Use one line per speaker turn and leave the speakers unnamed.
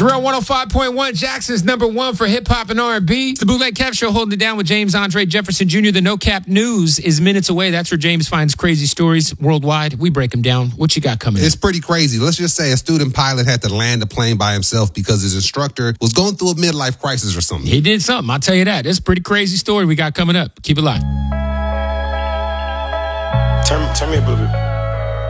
Darrell 105.1, Jackson's number one for hip-hop and R&B. It's the Bootleg Kev Show holding it down with James Andre Jefferson Jr. The No Cap News is minutes away. That's where James finds crazy stories worldwide. We break them down. What you got coming
It's pretty crazy. Let's just say a student pilot had to land a plane by himself because his instructor was going through a midlife crisis or something.
He did something, I'll tell you that. It's a pretty crazy story we got coming up. Keep it live.
Turn me up a little bit.